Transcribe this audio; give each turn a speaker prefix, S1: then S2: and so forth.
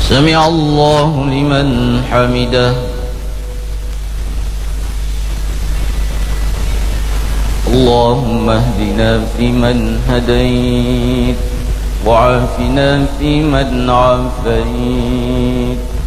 S1: سمع الله لمن حمده. اللهم اهدنا فيمن هديت وعافنا فيمن عافيت